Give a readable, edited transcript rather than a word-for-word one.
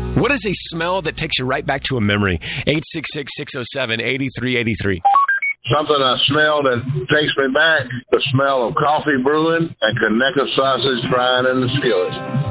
What is a smell that takes you right back to a memory? 866-607-8383. Something I smell that takes me back, the smell of coffee brewing and Conecuh sausage frying in the skillet.